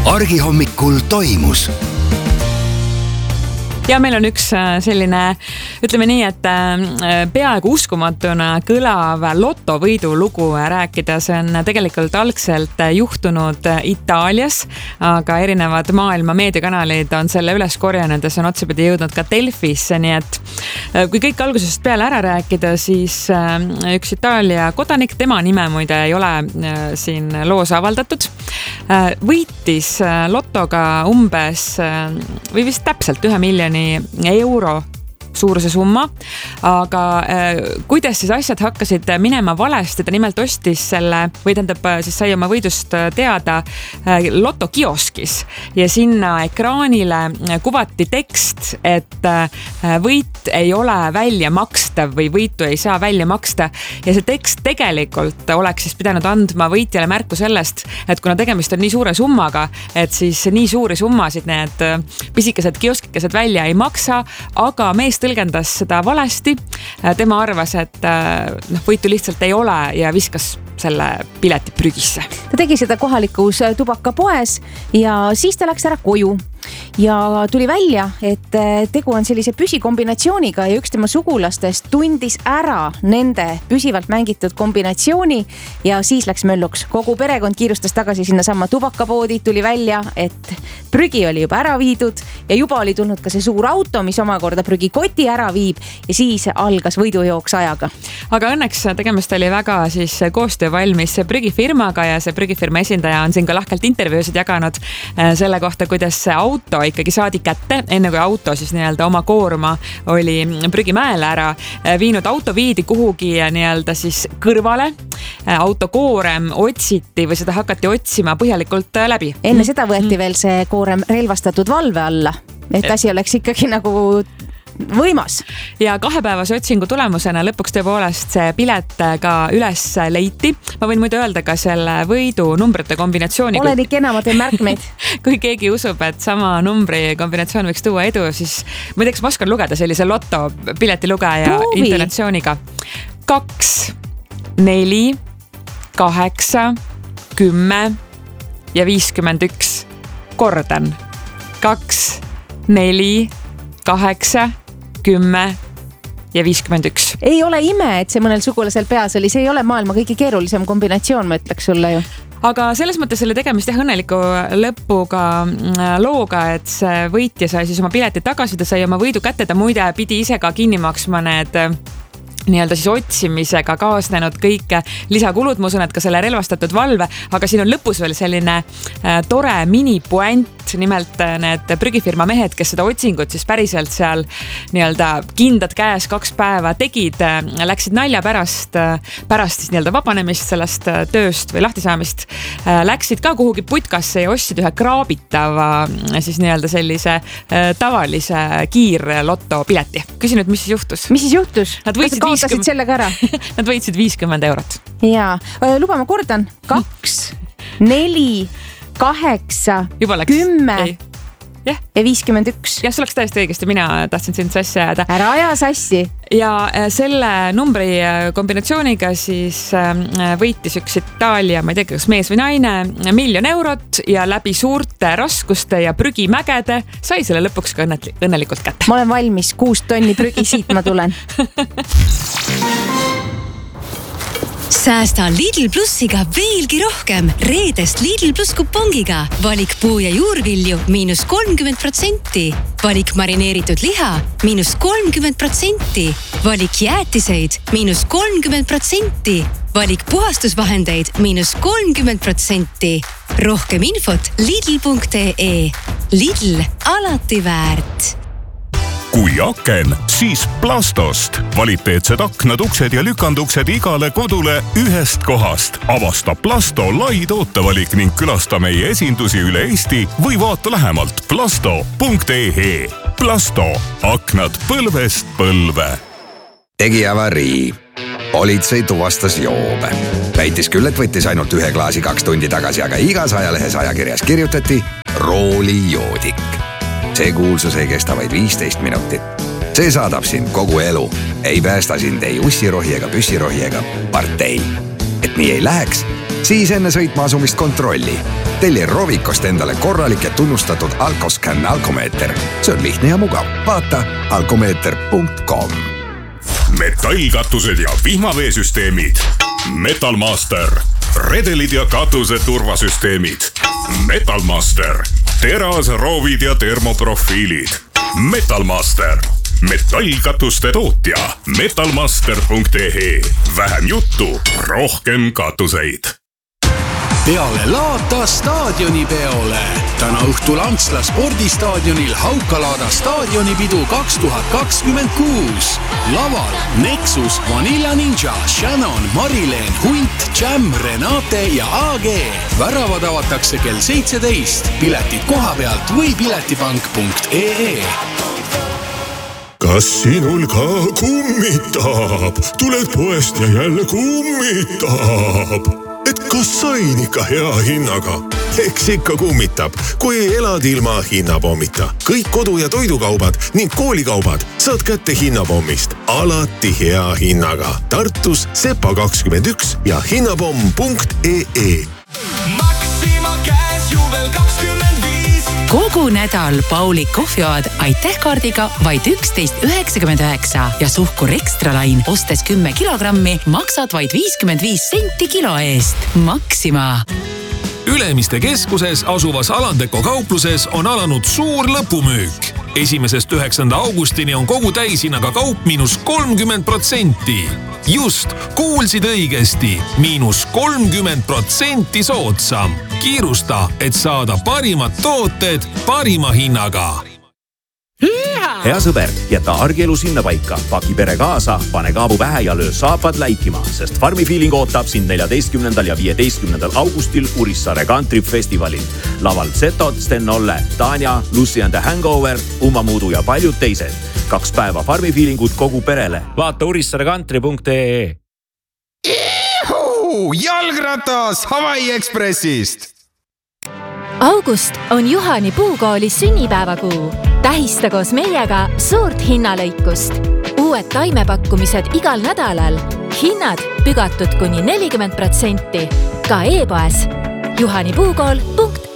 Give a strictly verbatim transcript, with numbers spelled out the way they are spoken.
argihommikul toimus. Ja meil on üks selline, ütleme nii, et peaaegu uskumatuna kõlav lotovõidu lugu rääkida. See on tegelikult algselt juhtunud Itaalias, aga erinevad maailma meediakanalid on selle üles korjanud ja see on otsapidi jõudnud ka Delfisse. Nii et kui kõik algusest peale ära rääkida, siis üks Itaalia kodanik, tema nime muide ei ole siin loos avaldatud, võitis lotoga umbes või vist täpselt ühe miljoni euro suuruse summa, aga äh, kuidas siis asjad hakkasid minema valesti, ta nimelt ostis selle, või tähendab siis sai oma võidust teada äh, lotokioskis ja sinna ekraanile kuvati tekst, et äh, võit ei ole välja makstav või võitu ei saa välja maksta ja see tekst tegelikult oleks siis pidanud andma võitjale märku sellest, et kuna tegemist on nii suure summaga, et siis nii suuri summasid need pisikesed kioskikesed välja ei maksa, aga mees tõlgendas seda valesti. Tema arvas, et noh, võitu lihtsalt ei ole ja viskas selle pileti prügisse. Ta tegi seda kohalikus tubakapoes ja siis ta läks ära koju. Ja tuli välja, et tegu on sellise püsikombinatsiooniga ja üks tema sugulastest tundis ära nende püsivalt mängitud kombinatsiooni ja siis läks mölluks. Kogu perekond kiirustas tagasi sinna sama tubakapoodi, tuli välja, et prügi oli juba ära viidud ja juba oli tulnud ka see suur auto, mis omakorda prügikoti ära viib ja siis algas võidujooks ajaga. Aga õnneks tegemist oli väga siis koostöö valmis prügifirmaga ja see prügifirma esindaja on siin ka lahkelt intervjuusid jaganud selle kohta, kuidas see auto ikkagi saadi kätte, enne kui auto siis nii-öelda oma koorma oli prügimäele ära viinud. Auto viidi kuhugi nii-öelda siis kõrvale. Auto koorem otsiti või seda hakati otsima põhjalikult läbi. Enne seda võeti veel see koorem relvastatud valve alla, et asi oleks ikkagi nagu võimas. Ja kahepäevase otsingu tulemusena lõpuks tõepoolest see pilet ka üles leiti. Ma võin muidu öelda ka selle võidu numbrite kombinatsiooni. Olen ikka enamad märkmeid. Kui keegi usub, et sama numbri kombinatsioon võiks tuua edu, siis ma ei tea, kas ma oskan lugeda sellise loto piletilugeja Proovi. Intonatsiooniga. Kaks, neli, kaheksa, kümme ja viiskümmend üks. Kordan. Kaks, neli, kaheksa, kümme ja viiskümmend üks. Ei ole ime, et see mõnel sugulasel peas oli, see ei ole maailma kõige keerulisem kombinatsioon, ma ütleks sulle ju. Aga selles mõttes selle tegemist jah õnneliku lõpuga looga, et see võitja sai siis oma pileti tagasi, ta sai oma võidu kätte, ta muide pidi ise ka kinni maksma need nii-öelda siis otsimisega kaasnenud kõik lisakulud, ma usun, et ka selle relvastatud valve, aga siin on lõpus veel selline äh, tore minipuent, nimelt need prügifirma mehed, kes seda otsingut siis päriselt seal nii-öelda kindad käes kaks päeva tegid, läksid nalja pärast, pärast siis nii-öelda vabanemist sellest tööst või lahtisaamist, läksid ka kuhugi putkasse ja ostsid ühe kraabitava siis nii-öelda sellise tavalise kiirlotto pileti. Küsin nüüd, mis siis juhtus? Mis siis juhtus? Nad võitsid kaotasid sellega ära? Nad võitsid viiskümmend eurot. Jaa, luba ma kordan. Kaks, neli, kaheksa, kümme yeah. ja viiskümmend üks. Jah, see oleks täiesti õigesti, mina tahtsin sind sassi ajada. Ära aja sassi. Ja selle numbri kombinatsiooniga siis võitis üks Itaalia, ma ei tea, kas mees või naine, miljon eurot ja läbi suurte raskuste ja prügimägede sai selle lõpuks ka õnnelikult kätte. Ma olen valmis, kuus tonni prügi, siit ma tulen. Säästa Lidl Plussiga veelgi rohkem reedest Lidl Plus kupongiga. Valik puu- ja juurvilju miinus kolmkümmend protsenti. Valik marineeritud liha miinus kolmkümmend protsenti. Valik jäätiseid miinus kolmkümmend protsenti. Valik puhastusvahendeid miinus kolmkümmend protsenti. Rohkem infot lidl punkt ee. Lidl, alati väärt. Kui aken, siis Plastost. Kvaliteetsed aknad, uksed ja lükanduksed igale kodule ühest kohast. Avasta Plasto lai tootevalik ning külasta meie esindusi üle Eesti või vaata lähemalt plasto punkt ee. Plasto, aknad põlvest põlve. Tegi avarii. Politsei tuvastas joobe. Väitis küll, et võttis ainult ühe klaasi kaks tundi tagasi, aga igas ajalehes ajakirjas kirjutati roolijoodik. See kuulsus ei kesta vaid viisteist minutit. See saadab sind kogu elu. Ei päästa sind ei ussirohi ega püssirohi ega partei. Et nii ei läheks, siis enne sõitma asumist kontrolli. Telli Rovicost endale korralik ja tunnustatud Alcoscan alkomeeter. See on lihtne ja mugav. Vaata alkomeeter punkt com. Metallkatused ja vihmaveesüsteemid. Metalmaster. Redelid ja katuse turvasüsteemid. Metalmaster. Terasroovid ja termoprofiilid. Metalmaster. Metallkatuste tootja. metalmaster punkt ee. Vähem juttu, rohkem katuseid. Peale laata staadionipeole. Täna õhtul Antsla spordistaadionil Haukalaada staadionipidu kaks tuhat kakskümmend kuus. Laval Nexus, Vanilla Ninja, Shannon, Marileen, Hunt, Jam, Renate ja A G. Väravad avatakse kell seitseteist. Piletid koha pealt või piletipank punkt ee. Kas sinul ka kummitab? Tuled poest ja jälle kummitab. Et kas sain ikka hea hinnaga? Eks ikka kummitab, kui elad ilma hinnapommita. Kõik kodu- ja toidukaubad ning koolikaubad saad kätte hinnapommist. Alati hea hinnaga. Tartus Sepa kakskümmend üks ja hinnapomm punkt ee. Maxima käes juubel kakskümmend viis. Kogu nädal Paulik kohvioad aitäh kaardiga vaid üksteist üheksakümmend üheksa ja Suhkur Extra Line ostes kümme kilogrammi maksad vaid viiskümmend viis senti kilo eest. Maxima. Ülemiste keskuses asuvas Alandeko kaupluses on alanud suur lõpumüük. Esimesest üheksanda augustini on kogu täishinnaga kaup miinus kolmkümmend protsenti. Just, kuulsid õigesti, miinus kolmkümmend protsenti soodsam. Kiirusta, et saada parimad tooted parima hinnaga. Hea sõber, jäta argielu sinna paika. Paki pere kaasa, pane kaabu pähe ja löö saapad läikima, sest Farmi Feeling ootab sind neljateistkümnendal ja viieteistkümnendal augustil Urissaare Country Festivalil. Laval Zetod, Sten Olle, Tanja, Lucy and the Hangover, Uma Muudu ja paljud teised. Kaks päeva Farmi Feelingut kogu perele. Vaata urissaare country punkt ee. Ihu, jalgratas Hawaii Expressist! August on Juhani Puukooli sünnipäevakuu. Tähista koos meiega suurt hinnalõikust. Uued taimepakkumised igal nädalal. Hinnad pügatud kuni nelikümmend protsenti. Ka e-poes juhanipuukool punkt